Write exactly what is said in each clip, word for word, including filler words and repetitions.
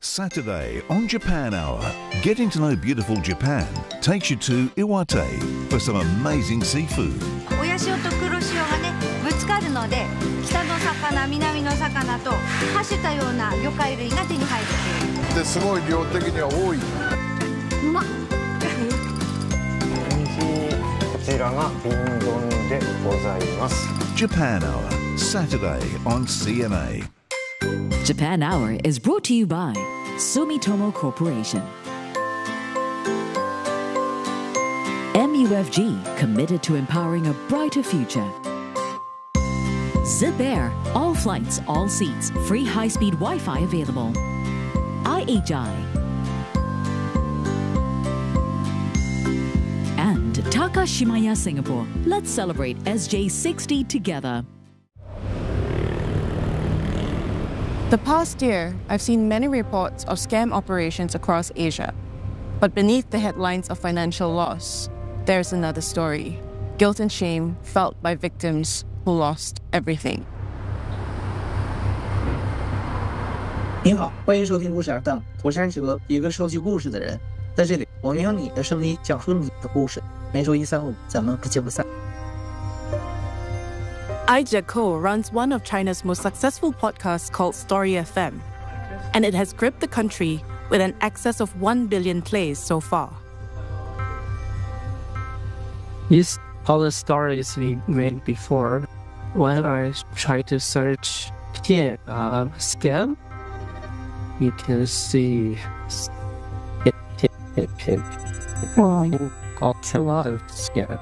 Saturday on Japan Hour, getting to know beautiful Japan takes you to Iwate for some amazing seafood. 親潮と黒潮がねぶつかるので北の魚南の魚とはしたような魚介類が手に入るっていうですごい量的には多い。 うまっこちらが瓶丼でございます。 Japan Hour, Saturday on C N A. Japan Hour is brought to you by Sumitomo Corporation. M U F G, committed to empowering a brighter future. Zip Air, all flights, all seats, free high-speed Wi-Fi available. I H I. And Takashimaya Singapore. Let's celebrate S J sixty together. The past year, I've seen many reports of scam operations across Asia. But beneath the headlines of financial loss, there's another story. Guilt and shame felt by victims who lost everything. 你好，欢迎收听故事 F M， 我是安哲，一个收集故事的人。在这里，我们用你的声音讲述你的故事。每周一、三、五，咱们不见不散。 Aija Ko runs one of China's most successful podcasts called Story F M, and it has gripped the country with an excess of one billion plays so far. These all the stories we made before. When I try to search Pian uh, scam, you can see it, it, it, it, a lot of scam.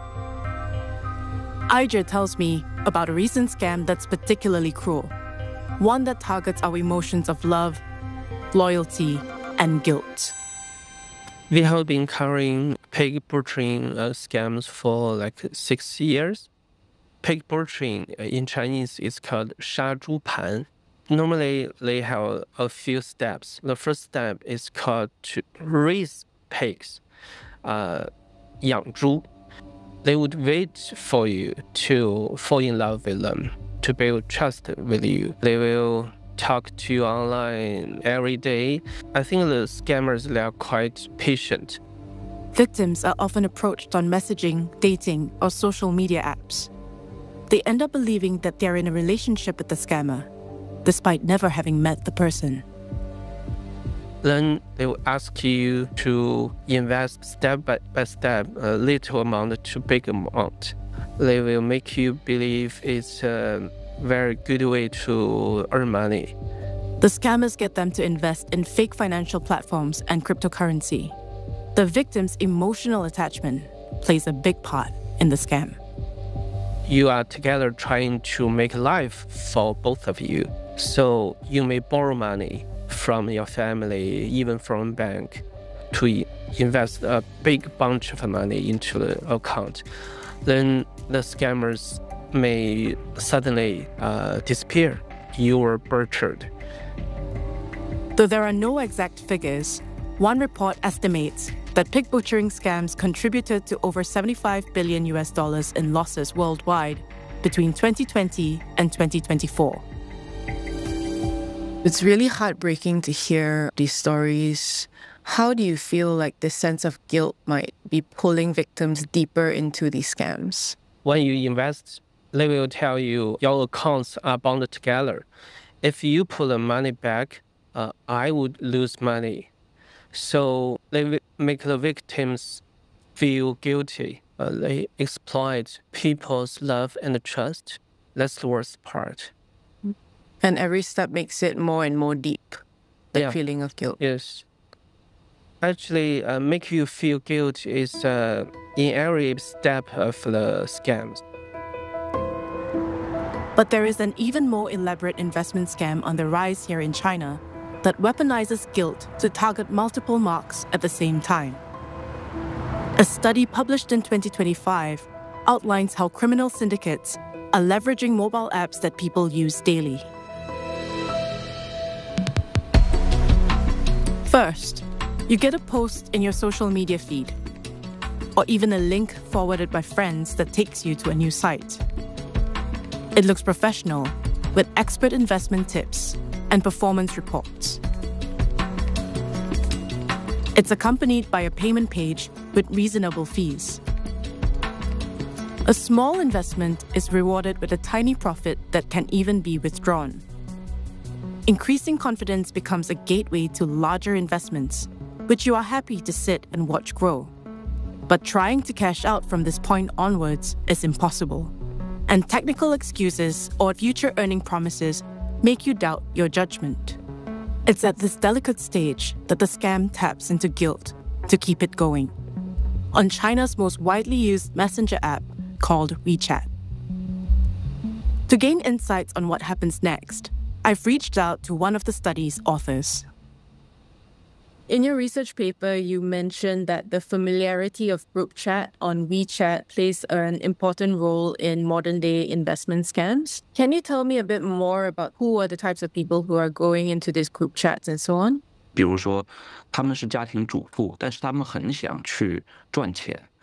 Aija tells me about a recent scam that's particularly cruel, one that targets our emotions of love, loyalty, and guilt. We have been covering pig butchering uh, scams for like six years. Pig butchering uh, in Chinese is called 杀猪盘. Normally, they have a few steps. The first step is called to raise pigs, uh, 养猪. They would wait for you to fall in love with them, to build trust with you. They will talk to you online every day. I think the scammers, they are quite patient. Victims are often approached on messaging, dating, or social media apps. They end up believing that they're in a relationship with the scammer, despite never having met the person. Then they will ask you to invest step by, by step a little amount to big amount. They will make you believe it's a very good way to earn money. The scammers get them to invest in fake financial platforms and cryptocurrency. The victim's emotional attachment plays a big part in the scam. You are together trying to make life for both of you. So you may borrow money from your family, even from a bank, to invest a big bunch of money into the account. Then the scammers may suddenly uh, disappear. You were butchered. Though there are no exact figures, one report estimates that pig butchering scams contributed to over seventy-five billion U S dollars in losses worldwide between twenty twenty and twenty twenty-four. It's really heartbreaking to hear these stories. How do you feel like this sense of guilt might be pulling victims deeper into these scams? When you invest, they will tell you your accounts are bound together. If you put the money back, uh, I would lose money. So they w- make the victims feel guilty. Uh, they exploit people's love and trust. That's the worst part. And every step makes it more and more deep, the yeah. feeling of guilt. Yes. Actually, uh, make you feel guilt is uh, in every step of the scams. But there is an even more elaborate investment scam on the rise here in China that weaponizes guilt to target multiple marks at the same time. A study published in twenty twenty-five outlines how criminal syndicates are leveraging mobile apps that people use daily. First, you get a post in your social media feed, or even a link forwarded by friends that takes you to a new site. It looks professional, with expert investment tips and performance reports. It's accompanied by a payment page with reasonable fees. A small investment is rewarded with a tiny profit that can even be withdrawn. Increasing confidence becomes a gateway to larger investments, which you are happy to sit and watch grow. But trying to cash out from this point onwards is impossible, and technical excuses or future earning promises make you doubt your judgment. It's at this delicate stage that the scam taps into guilt to keep it going. On China's most widely used messenger app called WeChat. To gain insights on what happens next, I've reached out to one of the study's authors. In your research paper, you mentioned that the familiarity of group chat on WeChat plays an important role in modern-day investment scams. Can you tell me a bit more about who are the types of people who are going into these group chats and so on? 比如说，他们是家庭主妇，但是他们很想去赚钱，